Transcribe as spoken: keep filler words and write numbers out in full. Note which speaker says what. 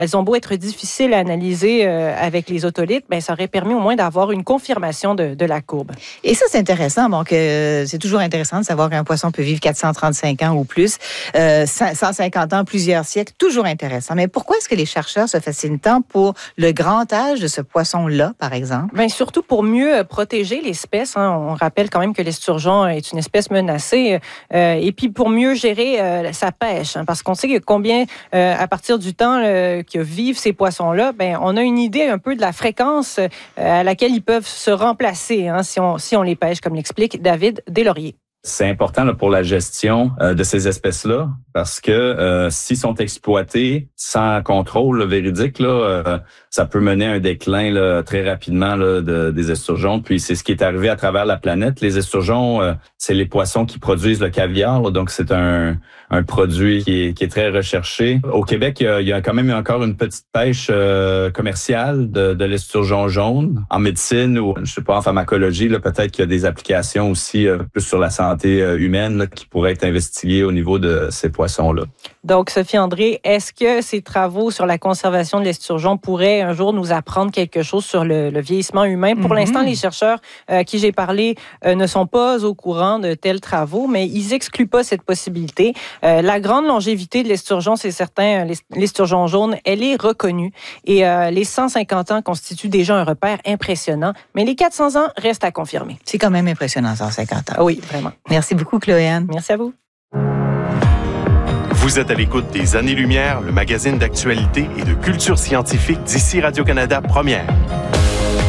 Speaker 1: elles ont beau être difficiles à analyser euh, avec les otolithes, ben, ça aurait permis au moins d'avoir une confirmation de, de la courbe.
Speaker 2: Et ça, c'est intéressant. Donc, euh, c'est toujours intéressant de savoir qu'un poisson peut vivre quatre cent trente-cinq ans ou plus, euh, cent cinquante ans, plusieurs siècles. Toujours intéressant. Mais pourquoi est-ce que les chercheurs se fascinent tant pour le grand âge de ce poisson-là, par exemple?
Speaker 1: Bien, surtout pour mieux protéger l'espèce. Hein. On rappelle quand même que l'esturgeon est une espèce menacée. Euh, et puis, pour mieux gérer euh, sa pêche. Hein, parce qu'on sait que combien, euh, à partir du temps euh, que vivent ces poissons-là, ben, on a une idée un peu de la fréquence euh, à laquelle ils peuvent se remplacer hein, si, on, si on les pêche, comme l'explique David Deslauriers.
Speaker 3: C'est important là, pour la gestion euh, de ces espèces-là parce que euh, s'ils sont exploités sans contrôle là, véridique, là, euh, ça peut mener à un déclin là, très rapidement là, de, des esturgeons. Puis c'est ce qui est arrivé à travers la planète. Les esturgeons, euh, c'est les poissons qui produisent le caviar, là, donc c'est un, un produit qui est, qui est très recherché. Au Québec, il y a, il y a quand même encore une petite pêche euh, commerciale de, de l'esturgeon jaune. En médecine ou je sais pas en pharmacologie, là, peut-être qu'il y a des applications aussi euh, plus sur la santé humaine là, qui pourrait être investiguée au niveau de ces poissons-là.
Speaker 1: Donc, Sophie André, est-ce que ces travaux sur la conservation de l'esturgeon pourraient un jour nous apprendre quelque chose sur le, le vieillissement humain? Pour mm-hmm. l'instant, les chercheurs euh, à qui j'ai parlé euh, ne sont pas au courant de tels travaux, mais ils excluent pas cette possibilité. Euh, la grande longévité de l'esturgeon, c'est certain, l'esturgeon jaune, elle est reconnue et euh, les cent cinquante ans constituent déjà un repère impressionnant, mais les quatre cents ans restent à confirmer.
Speaker 2: C'est quand même impressionnant, cent cinquante ans.
Speaker 1: Oui, vraiment.
Speaker 2: Merci beaucoup, Chloé-Anne.
Speaker 1: Merci à vous.
Speaker 4: Vous êtes à l'écoute des Années-Lumière, le magazine d'actualité et de culture scientifique d'ici Radio-Canada Première.